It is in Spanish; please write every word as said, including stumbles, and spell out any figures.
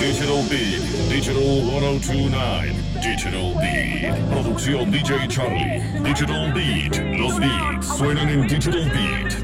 Digital Beat, Digital mil veintinueve, Digital Beat, producción D J Charlie, Digital Beat, los beats suenan en Digital Beat.